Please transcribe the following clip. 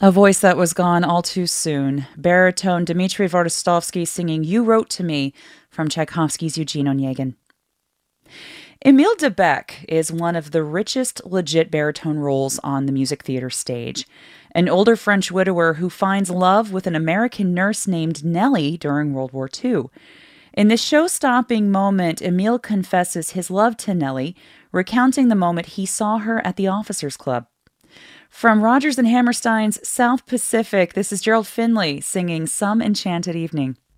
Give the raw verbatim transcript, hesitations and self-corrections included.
A voice that was gone all too soon. Baritone Dmitry Vorodostovsky singing You Wrote to Me from Tchaikovsky's Eugene Onegin. Emile Debec is one of the richest legit baritone roles on the music theater stage. An older French widower who finds love with an American nurse named Nellie during World War two. In this show stopping moment, Emile confesses his love to Nellie, recounting the moment he saw her at the Officers Club. From Rodgers and Hammerstein's South Pacific, this is Gerald Finley singing Some Enchanted Evening.